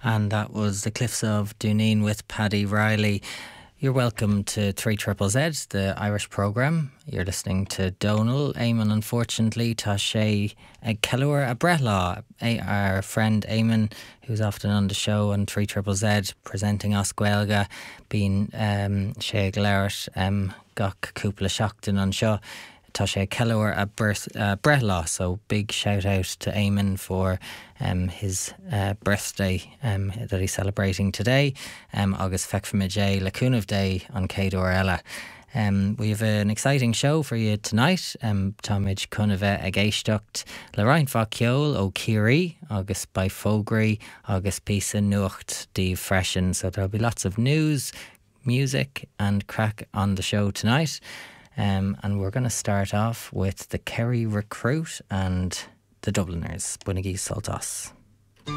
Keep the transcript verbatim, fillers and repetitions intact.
And that was The Cliffs of Dooneen with Paddy Riley. You're welcome to three Triple Z, the Irish programme. You're listening to Donal. Eamon, unfortunately, tá sé ag ceiliúr a Brethláth. Our friend Eamon, who's often on the show on three Triple Z, presenting Os Gaeilge, being um, sé ag leirt um, gach cúpla seachtain an seo. Tá sé ceiliúr a birth, uh, Brethláth, so big shout out to Eamon for um, his uh, birthday um, that he's celebrating today, um, agus feicfimid le cúnamh day on Céadúr Eile. Um, we have an exciting show for you tonight. Um, Táimid cúnamh ag éisteacht le Ryan Fáceol ó Kiri, agus by Fogri, agus písa nuacht dí freshen. So there'll be lots of news, music and crack on the show tonight. Um, and we're going to start off with the Kerry Recruit and the Dubliners, Bunagee Soltas.